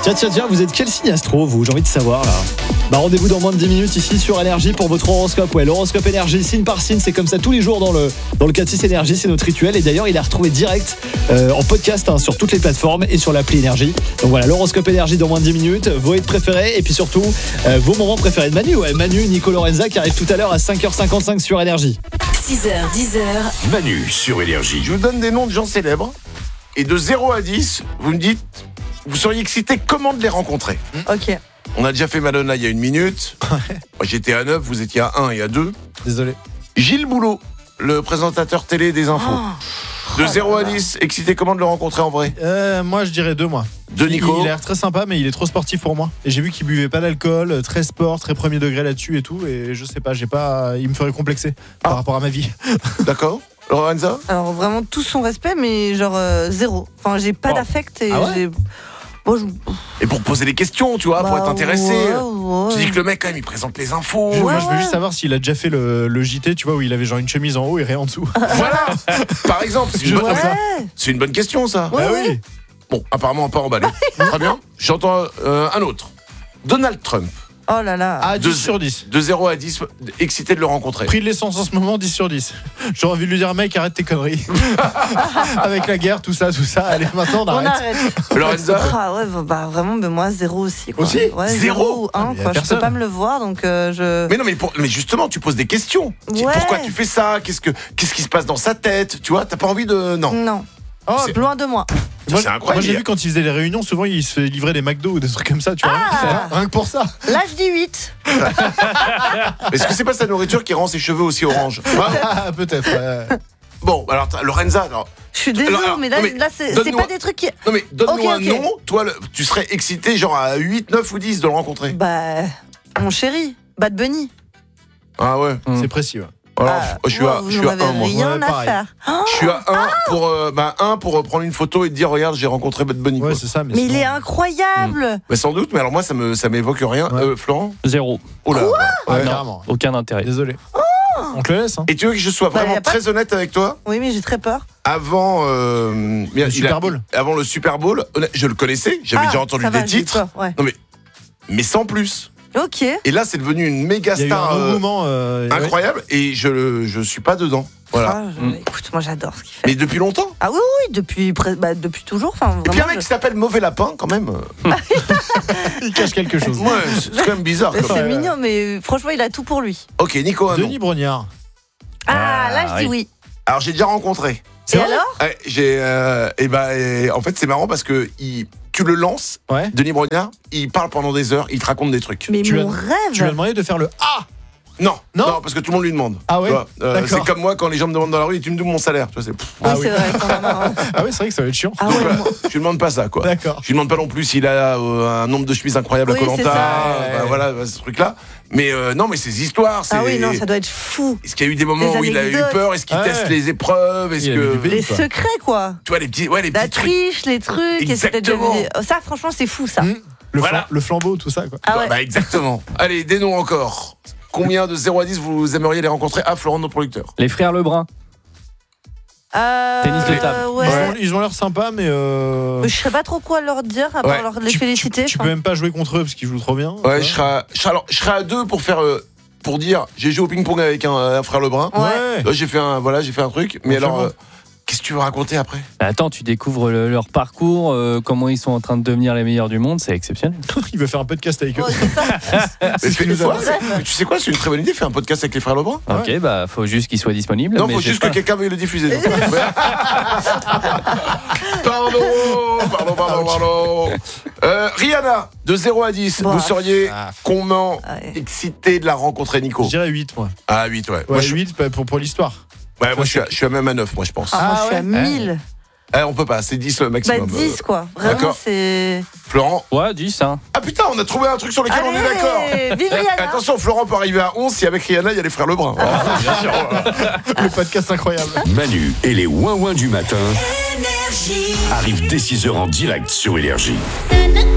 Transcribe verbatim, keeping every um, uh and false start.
Tiens, tiens, tiens, vous êtes quel signe astro, vous ? J'ai envie de savoir, là. Bah, rendez-vous dans moins de dix minutes ici sur Énergie pour votre horoscope. Ouais, l'horoscope Énergie, signe par signe, c'est comme ça tous les jours dans le, dans le quatre six Énergie, c'est notre rituel. Et d'ailleurs, il est retrouvé direct euh, en podcast hein, sur toutes les plateformes et sur l'appli Énergie. Donc voilà, l'horoscope Énergie dans moins de dix minutes, vos hits préférés et puis surtout euh, vos moments préférés de Manu. Ouais, Manu, Nico Lorenza qui arrive tout à l'heure à cinq heures cinquante-cinq sur Énergie. six heures, dix heures. Manu sur Énergie. Je vous donne des noms de gens célèbres et de zéro à dix, vous me dites, vous seriez excité comment de les rencontrer. Ok. On a déjà fait Madonna il y a une minute. Moi j'étais à neuf, vous étiez à un et à deux. Désolé. Gilles Boulot, le présentateur télé des infos. Oh. De zéro à dix, excité comment de le rencontrer en vrai. Euh, moi, je dirais deux, moi. De Nico. Il, il a l'air très sympa, mais il est trop sportif pour moi. Et j'ai vu qu'il buvait pas d'alcool, très sport, très premier degré là-dessus et tout. Et je sais pas, j'ai pas, il me ferait complexer Ah. par rapport à ma vie. D'accord. Lorenza. Alors vraiment tout son respect, mais genre euh, zéro. Enfin, j'ai pas Oh. d'affect et Ah ouais j'ai. Bon, je... Et pour poser des questions, tu vois, pour bah, être intéressé. ouais, ouais. Tu dis que le mec quand même il présente les infos. Je- moi, Ouais, je veux ouais. juste savoir s'il a déjà fait le, le J T, tu vois, où il avait genre une chemise en haut et rien en dessous. Voilà. Par exemple, c'est une, Je bonne... vois ça. Ouais. c'est une bonne question ça. Ouais, Bah ouais. oui. Bon, apparemment pas emballé. Très bien. J'entends euh, un autre. Donald Trump. Oh là là. Ah, dix Deux- sur dix. De zéro à dix, excité de le rencontrer. Prix de l'essence en ce moment, dix sur dix. J'aurais envie de lui dire, mec, arrête tes conneries. Avec la guerre, tout ça, tout ça. Allez, maintenant, on On arrête. arrête. Lorenza. Ah ouais, bah vraiment, mais moi zéro aussi. Quoi. Aussi ouais, Zéro ou un, mais y a quoi. Je personne. peux pas me le voir, donc euh, je. Mais non, mais, pour- mais justement, tu poses des questions. Tu- Ouais. Pourquoi tu fais ça? Qu'est-ce que qu'est-ce qui se passe dans sa tête? Tu vois, t'as pas envie de non. Non. Oh, C'est- Loin de moi. moi, c'est incroyable. moi, j'ai vu quand il faisait les réunions, souvent il se livrait des McDo ou des trucs comme ça, tu vois. Ah. Rien que pour ça. Là, je dis huit. Est-ce que c'est pas sa nourriture qui rend ses cheveux aussi orange? Hein? Ah, peut-être. ouais. Bon, alors t'as- Lorenza, alors, Je suis désolée, Alors, alors, mais là, non, mais là c'est c'est donne-nous pas un- des trucs qui. non mais donne-nous Ok, un ok. nom. Toi, le- tu serais excité genre à huit, neuf ou dix de le rencontrer. Bah, mon chéri, Bad Bunny. Ah ouais. C'est précis, ouais. Alors, Ah, je suis ouais, à, vous je suis n'en à avez un moi. rien Ouais, à pareil. faire. Je suis à un pour euh, bah un pour euh, prendre une photo et te dire regarde j'ai rencontré Bad Bunny. Ouais, quoi. c'est ça. Mais, Mais il sinon- est incroyable. Mais sans doute, mais alors moi ça me ça m'évoque rien. Ouais. Euh, Florent. Zéro. Oh là. Ouais, Ouais. carrément. Aucun intérêt. Désolé. On te le laisse, hein. Et tu veux que je sois Bah, vraiment y a pas- très honnête avec toi? Oui, mais j'ai très peur. Avant euh, il a- Super Bowl. Avant le Super Bowl, honnête- je le connaissais, j'avais Ah, déjà entendu ça va, des j'ai eu titres, peur, ouais. mais sans plus. Ok. Et là, c'est devenu une méga Il y a eu star un euh, engouement euh, ouais. incroyable et je je suis pas dedans. Voilà. Ah, je- Mm. Écoute, moi j'adore ce qu'il fait. Mais depuis longtemps. Ah oui, oui, depuis, près- bah, depuis toujours. Enfin, Et puis un vraiment. mec je- qui s'appelle Mauvais Lapin, quand même. Il cache quelque chose. Ouais, c'est quand même bizarre. Mais comme- C'est Ouais, ouais. mignon, mais franchement, il a tout pour lui. Ok, Nico, un nom. Denis Brognard. Ah, là, je dis oui. oui. Alors j'ai déjà rencontré. Et alors Ouais, j'ai euh, et ben et en fait c'est marrant parce que il, tu le lances, Ouais. Denis Brognard, il parle pendant des heures, il te raconte des trucs. Mais Tu mon as- Tu lui as rêve. demandé de faire le A. Non, non, Non parce que tout le monde lui demande. Ah ouais Tu vois, euh, D'accord. c'est comme moi quand les gens me demandent dans la rue, tu me doubles mon salaire. Tu vois, c'est, pff, Oui, Ah oui. c'est vrai. t'en as marre. Ah oui, c'est vrai que ça va être chiant. Ah donc, ouais, euh, moi- je lui demande pas ça quoi. D'accord. Je lui demande pas non plus s'il a euh, un nombre de chemises incroyable à Oui, Koh c'est Lanta, ça. bah, voilà bah, ce truc là. Mais euh, non, mais ces histoires, c'est. Ah oui, non, ça doit être fou. Est-ce qu'il y a eu des moments Des où il a eu anecdotes. peur? Est-ce qu'il Ouais. teste les épreuves? Est-ce Il a vu que du pays. Les quoi. secrets, quoi. tu vois les petits, ouais, les La petits trucs. triche, les trucs. est-ce que t'as déjà vu Exactement. des- Oh, ça, franchement, c'est fou, ça. Mmh. Le, Voilà. flam- le flambeau, tout ça, quoi. Ah ouais. Bah exactement. Allez, des noms encore. Combien de zéro à dix vous aimeriez les rencontrer? Ah, Florent, notre producteur. Les frères Lebrun. Euh, Tennis de table. ouais. Ils ont- Ils ont l'air sympas, mais. euh, Je sais pas trop quoi leur dire, à part Ouais. leur les tu- féliciter. Tu, tu enfin. peux même pas jouer contre eux parce qu'ils jouent trop bien. Ouais, je serai, à, je, serai, alors, je serai à deux pour faire, euh, pour dire, j'ai joué au ping-pong avec un, un frère Lebrun. Ouais. Là, j'ai fait un, voilà, j'ai fait un truc. Mais Bon, alors, c'est euh, qu'est-ce que tu veux raconter après? Bah, attends, tu découvres le- leur parcours, euh, comment ils sont en train de devenir les meilleurs du monde, c'est exceptionnel. Il veut faire un podcast avec eux. Ouais, c'est ça. Mais ce fais- qu'il nous a ouais, dit. c'est- mais tu sais quoi, c'est une très bonne idée, faire un podcast avec les frères Lebrun. Ok, bah faut juste qu'ils soient disponibles. Non, mais faut j'ai juste pas- que quelqu'un veuille le diffuser. donc. Ouais. Pardon, pardon, pardon, pardon. Euh, Rihanna, de zéro à dix, Bah. vous seriez Ah, comment Ouais. excité de la rencontrer, Nico? Je dirais huit, moi. Ah, huit, ouais. Ouais, Moi, je, huit bah, pour, pour l'histoire. ouais, moi, je suis, à, je suis à même à neuf, moi, je pense. Ah, moi, Ah je suis à ouais. mille. Eh, on peut pas, c'est dix le Bah, maximum. dix, quoi. Vraiment, d'accord. c'est. Florent. Ouais, dix, hein. Ah putain, on a trouvé un truc sur lequel on est d'accord. Allez, vive Rihanna. Attention, Florent peut arriver à onze si avec Rihanna, il y a les frères Lebrun. Bien sûr. Le podcast incroyable. Manu et les ouin-ouin du matin arrivent dès six heures en direct sur Énergie.